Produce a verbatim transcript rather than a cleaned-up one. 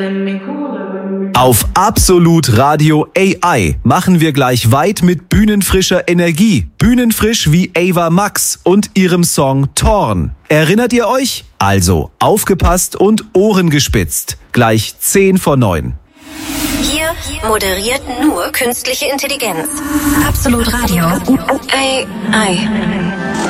Auf Absolut Radio A I machen wir gleich weit mit bühnenfrischer Energie. Bühnenfrisch wie Ava Max und ihrem Song Torn. Erinnert ihr euch? Also aufgepasst und Ohren gespitzt. Gleich zehn vor neun. Hier moderiert nur künstliche Intelligenz. Absolut Radio. A I.